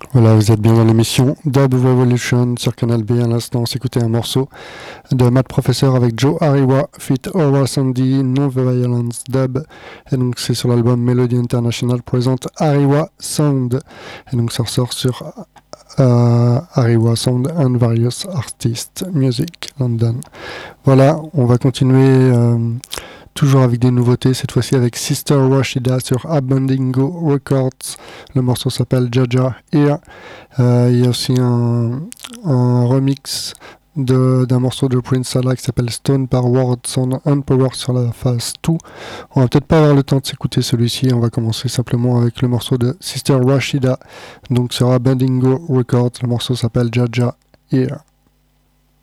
Voilà, vous êtes bien dans l'émission Dub Revolution sur Canal B. À l'instant, on s'écoutait un morceau de Matt Professor avec Joe Ariwa, feat. Aura Sandy, Non-Violence Dub. Et donc, c'est sur l'album Melody International présente Ariwa Sound. Et donc, ça ressort sur Ariwa Sound and Various Artists Music London. Voilà, on va continuer. Toujours avec des nouveautés, cette fois-ci avec Sister Rashida sur Abandingo Records. Le morceau s'appelle Jaja Here. Il y a aussi un remix d'un morceau de Prince Salah qui s'appelle Stone par Ward Sound and Power sur la phase 2. On va peut-être pas avoir le temps de s'écouter celui-ci. On va commencer simplement avec le morceau de Sister Rashida. Donc sur Abandingo Records, le morceau s'appelle Jaja Here.